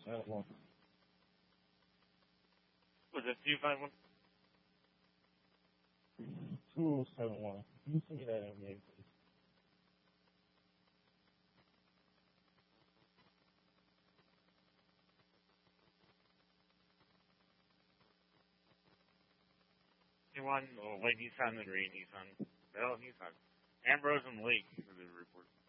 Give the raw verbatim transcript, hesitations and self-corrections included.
that one. Was it two five one? two seven one. You see that in me, please. You won, oh, wait, Nissan and Ray, Nissan. Well, Nissan. Ambrose and Lake for the report.